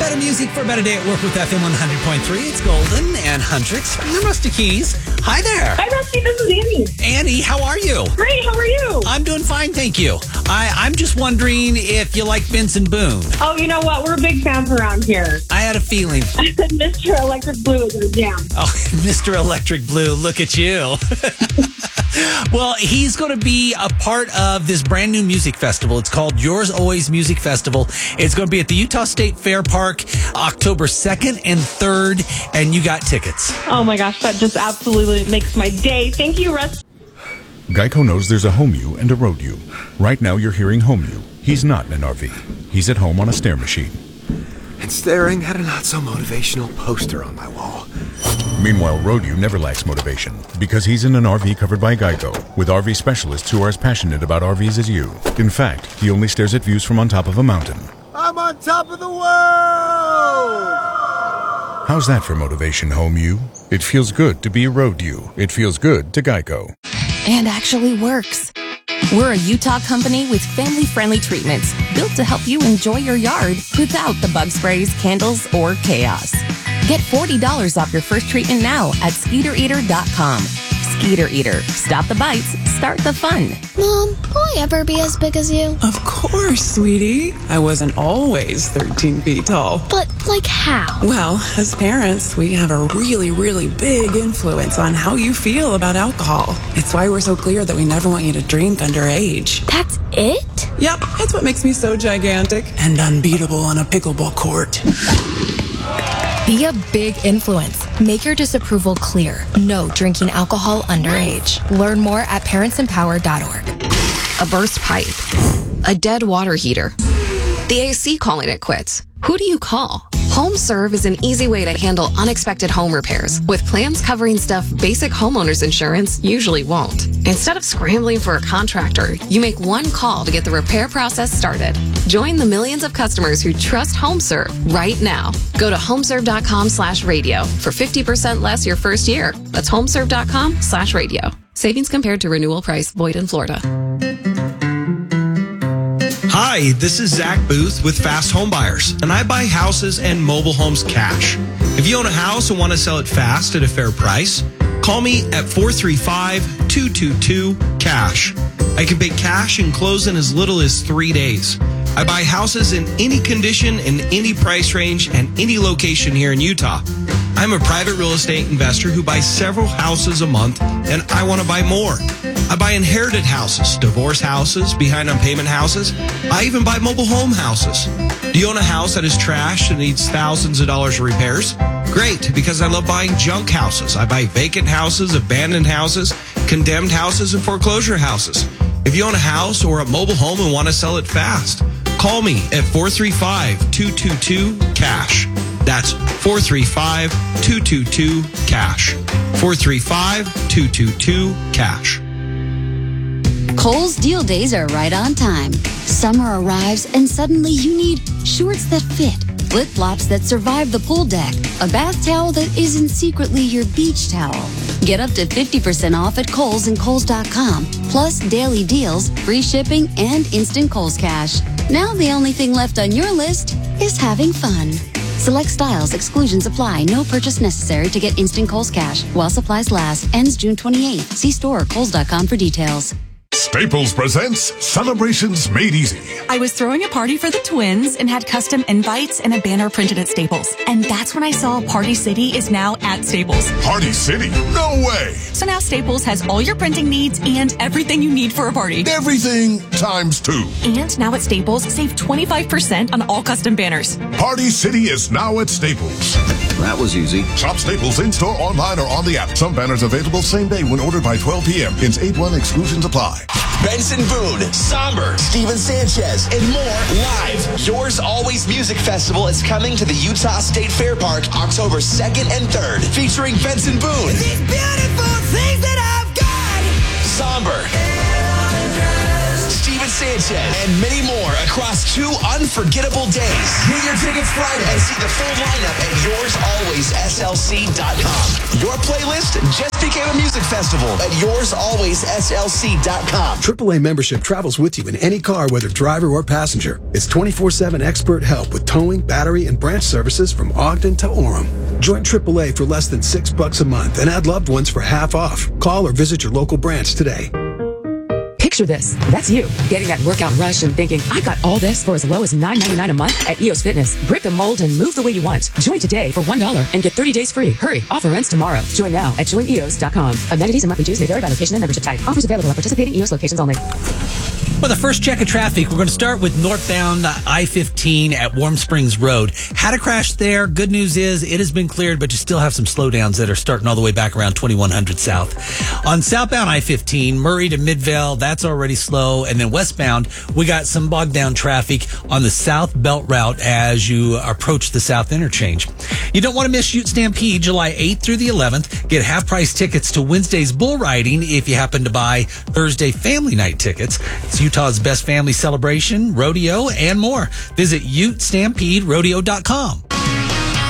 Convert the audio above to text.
Better music for a better day at work with FM 100.3. It's Golden and Huntrix. I'm Rusty Keys. Hi there. Hi, Rusty. This is Annie. Annie, how are you? Great. How are you? I'm doing fine, thank you. I'm just wondering if you like Benson Boone. Oh, you know what? We're big fans around here. I had a feeling. Mr. Electric Blue is our jam. Oh, Mr. Electric Blue, look at you. Well, he's going to be a part of this brand new music festival. It's called Yours Always Music Festival. It's going to be at the Utah State Fair Park October 2nd and 3rd, and you got tickets. Oh my gosh, that just absolutely makes my day. Thank you, Russ. Geico knows there's a home you and a road you. Right now you're hearing home you. He's not in an RV. He's at home on a stair machine. And staring at a not-so-motivational poster on my wall. Meanwhile, road you never lacks motivation because he's in an RV covered by Geico with RV specialists who are as passionate about RVs as you. In fact, he only stares at views from on top of a mountain. I'm on top of the world! How's that for motivation, home you? It feels good to be a road you. It feels good to Geico. And actually works. We're a Utah company with family-friendly treatments built to help you enjoy your yard without the bug sprays, candles, or chaos. Get $40 off your first treatment now at SkeeterEater.com. Skeeter Eater. Stop the bites. Start the fun. Mom, will I ever be as big as you? Of course, sweetie. I wasn't always 13 feet tall. But, like, how? Well, as parents, we have a really, really big influence on how you feel about alcohol. It's why we're so clear that we never want you to drink underage. That's it? Yep, that's what makes me so gigantic and unbeatable on a pickleball court. Be a big influence. Make your disapproval clear. No drinking alcohol underage. Learn more at parentsempower.org. A burst pipe. A dead water heater. The AC calling it quits. Who do you call? HomeServe is an easy way to handle unexpected home repairs with plans covering stuff basic homeowners insurance usually won't. Instead of scrambling for a contractor, you make one call to get the repair process started. Join the millions of customers who trust HomeServe right now. Go to homeserve.com/radio for 50% less your first year. That's homeserve.com/radio. Savings compared to renewal price, void in Florida. Hi, this is Zach Booth with Fast Home Buyers, and I buy houses and mobile homes cash. If you own a house and want to sell it fast at a fair price, call me at 435-222-CASH. I can pay cash and close in as little as 3 days. I buy houses in any condition, in any price range, and any location here in Utah. I'm a private real estate investor who buys several houses a month, and I want to buy more. I buy inherited houses, divorce houses, behind on payment houses. I even buy mobile home houses. Do you own a house that is trashed and needs thousands of dollars of repairs? Great, because I love buying junk houses. I buy vacant houses, abandoned houses, condemned houses, and foreclosure houses. If you own a house or a mobile home and want to sell it fast, call me at 435-222-CASH. That's 435-222-CASH. 435-222-CASH. Kohl's deal days are right on time. Summer arrives and suddenly you need shorts that fit, flip-flops that survive the pool deck, a bath towel that isn't secretly your beach towel. Get up to 50% off at Kohl's and Kohls.com, plus daily deals, free shipping, and instant Kohl's Cash. Now the only thing left on your list is having fun. Select styles, exclusions apply. No purchase necessary to get instant Kohl's Cash. While supplies last. Ends June 28th. See store or Kohls.com for details. Staples presents Celebrations Made Easy. I was throwing a party for the twins and had custom invites and a banner printed at Staples. And that's when I saw Party City is now at Staples. Party City? No way! So now Staples has all your printing needs and everything you need for a party. Everything times 2. And now at Staples, save 25% on all custom banners. Party City is now at Staples. That was easy. Shop Staples in-store, online, or on the app. Some banners available same day when ordered by 12 p.m. Hence 8-1 exclusions apply. Benson Boone, Somber, Steven Sanchez, and more live. Yours Always Music Festival is coming to the Utah State Fair Park October 2nd and 3rd, featuring Benson Boone. These beautiful things that I've got. Somber. Steven Sanchez, and many more across 2 unforgettable days. Get your tickets Friday and see the full lineup at YoursAlwaysSLC.com. Your playlist just became a music festival at YoursAlwaysSLC.com. AAA membership travels with you in any car, whether driver or passenger. It's 24/7 expert help with towing, battery, and branch services from Ogden to Orem. Join AAA for less than $6 a month and add loved ones for half off. Call or visit your local branch today. Picture this. That's you, getting that workout rush and thinking, I got all this for as low as $9.99 a month at EOS Fitness. Break the mold and move the way you want. Join today for $1 and get 30 days free. Hurry, offer ends tomorrow. Join now at joineos.com. Amenities and monthly dues may vary by location and membership type. Offers available at participating EOS locations only. Well, the first check of traffic, we're going to start with northbound I-15 at Warm Springs Road. Had a crash there. Good news is it has been cleared, but you still have some slowdowns that are starting all the way back around 2100 south. On southbound I-15, Murray to Midvale, that's already slow. And then westbound, we got some bogged down traffic on the South Belt Route as you approach the South Interchange. You don't want to miss Ute Stampede, July 8th through the 11th. Get half-price tickets to Wednesday's bull riding if you happen to buy Thursday family night tickets. It's Utah's best family celebration, rodeo, and more. Visit UteStampedeRodeo.com.